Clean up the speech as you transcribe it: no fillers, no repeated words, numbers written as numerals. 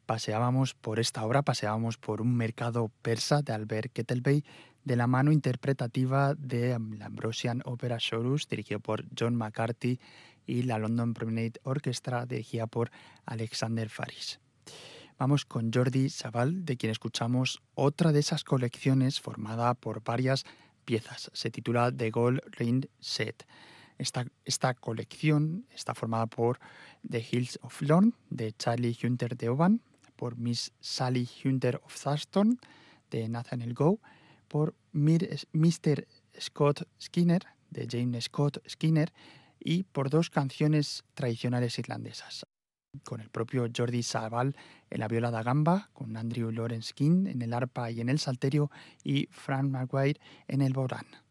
paseábamos por esta obra, paseábamos por un mercado persa de Albert Kettelbey de la mano interpretativa de la Ambrosian Opera Chorus, dirigido por John McCarthy, y la London Promenade Orchestra, dirigida por Alexander Faris. Vamos con Jordi Savall, de quien escuchamos otra de esas colecciones formada por varias piezas. Se titula The Gold Ring Set. Esta colección está formada por The Hills of Lorne, de Charlie Hunter de Oban, por Miss Sally Hunter of Thurston, de Nathaniel Gow, por Mr. Scott Skinner, de James Scott Skinner, y por dos canciones tradicionales irlandesas, con el propio Jordi Savall en la viola da gamba, con Andrew Lawrence King en el arpa y en el salterio, y Frank Maguire en el bodhrán.